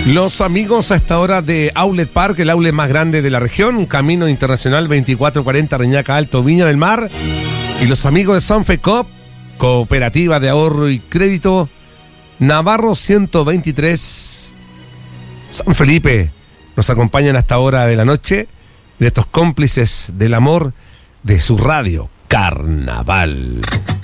Los amigos a esta hora de Outlet Park, el outlet más grande de la región, Camino Internacional 2440 Reñaca Alto, Viña del Mar. Y los amigos de Sanfecop, Cooperativa de Ahorro y Crédito, Navarro 123, San Felipe, nos acompañan a esta hora de la noche, de estos cómplices del amor de su radio, Carnaval.